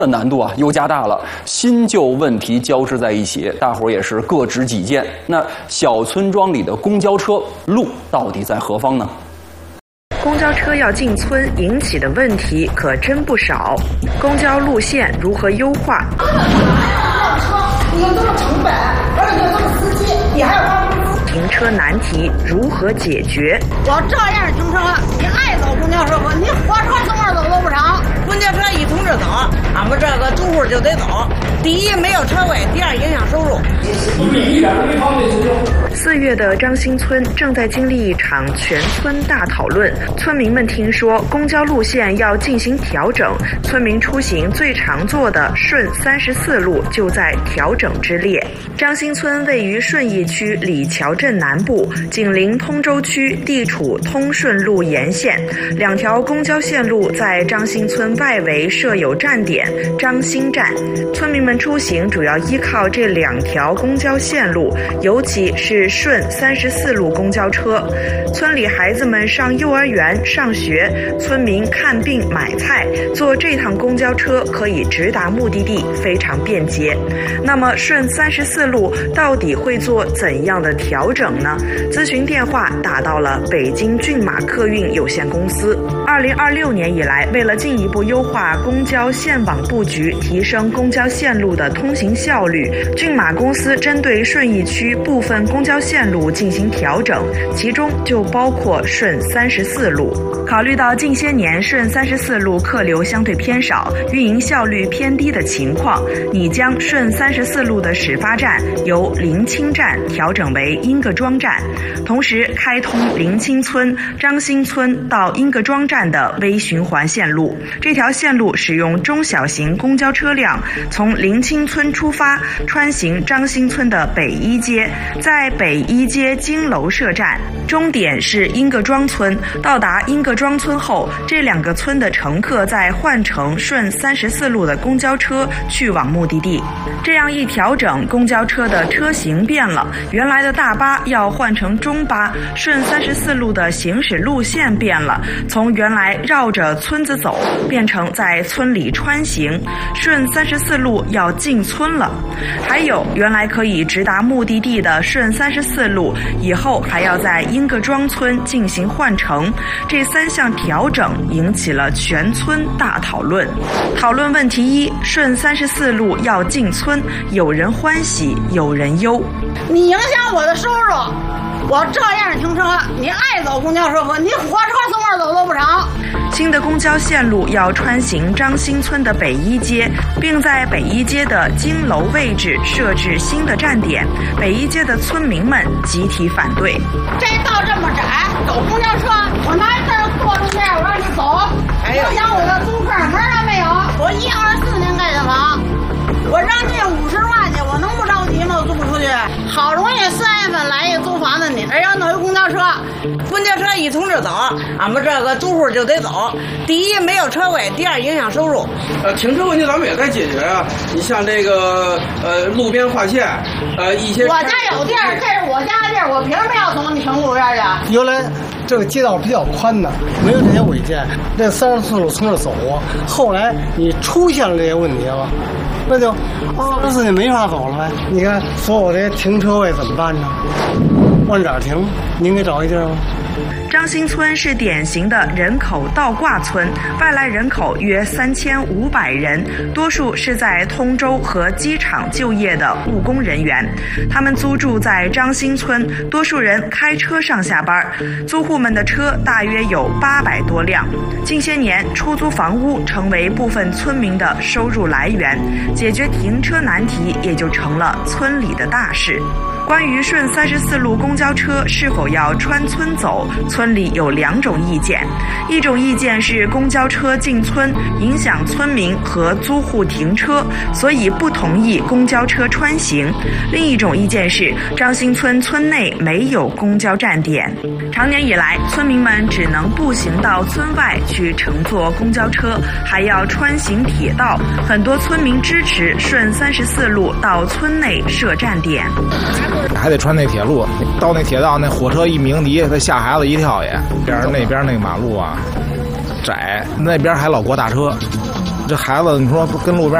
的难度啊又加大了，新旧问题交织在一起，大伙儿也是各执己见。那小村庄里的公交车路到底在何方呢？ 公交车要进村引起的问题可真不少，公交路线如何优化？ 你有这么成本，而且有这么司机，你还要发工资。 停车难题如何解决？ 我这样停车，你爱走公交车不？你火车从哪走都不成。公交车一通着走，俺们这个租户就得走。第一，没有车位；第二，影响收入。 4月的张兴村正在经历一场全村大讨论。村民们听说公交路线要进行调整，村民出行最常坐的顺34路就在调整之列。张兴村位于顺义区李桥镇南部，紧邻通州区，地处通顺路沿线。2条公交线路在张兴村外围设有站点张兴站，村民们出行主要依靠这2条公交线路，尤其是顺34路公交车。村里孩子们上幼儿园、上学，村民看病、买菜，坐这趟公交车可以直达目的地，非常便捷。那么顺34路到底会做怎样的调整呢？咨询电话打到了北京骏马客运有限公司。2026年以来，为了进一步优化公交线网布局，提升公交线路的通行效率，骏马公司针对顺义区部分公交线路进行调整，其中就包括顺34路。考虑到近些年顺34路客流相对偏少，运营效率偏低的情况，拟将顺34路的始发站由临清站调整为英各庄站，同时开通临清村、张兴村到英各庄站的微循环线路。这条线路使用中小型公交车辆从临清村出发，穿行张兴村的北一街，在北一街金楼设站，终点是英各庄村。到达英各庄村后，这2个村的乘客再换乘顺34路的公交车去往目的地。这样一调整，公交车的车型变了，原来的大巴要换成中巴，顺34路的行驶路线变了，从原来绕着村子走变成在村里穿行，顺34路要进村了。还有原来可以直达目的地的顺34路，以后还要在英各庄村进行换乘。这3项调整引起了全村大讨论。讨论问题1：顺34路要进村，有人欢喜，有人忧。 你影响我的收入，我这样停车，你爱走公交车不？你火车从哪走都不成。 新的公交线路要穿行张兴村的北一街，并在北一街的金楼位置设置新的站点。北一街的村民们集体反对。 这道这么窄，走公交车，我拿这儿坐中间，我让你走，影响我的租客门儿没有。我124年盖的房，我让进50万去，我能不着急吗？租不出去，好容易3月份来一个租房的，你这要弄一公交车，公交车一通着走，俺们这个租户就得走。第一，没有车位；第二，影响收入。 停车问题咱们也在解决啊。你像这个路边划线，一些我家有地儿，这是我家的地儿，我凭什么要从你停路边去？ 原来这个街道比较宽的，没有这些违建，这34路从这走啊。后来你出现了这些问题了，那就34就没法走了呗。你看，所有这些停车位怎么办呢？往哪儿停？您给找一地儿吗？ 张兴村是典型的人口倒挂村，外来人口约3500人，多数是在通州和机场就业的务工人员。他们租住在张兴村，多数人开车上下班，租户们的车大约有800多辆。近些年，出租房屋成为部分村民的收入来源，解决停车难题也就成了村里的大事。关于顺34路公交车是否要穿村走，村里有2种意见。一种意见是公交车进村影响村民和租户停车，所以不同意公交车穿行。另一种意见是张兴村村内没有公交站点，长年以来村民们只能步行到村外去乘坐公交车，还要穿行铁道。很多村民支持顺34路到村内设站点。 还得穿那铁路，到那铁道，那火车一鸣笛，他吓孩子一跳也。那边那个马路啊窄，那边还老过大车， 这孩子你说跟路边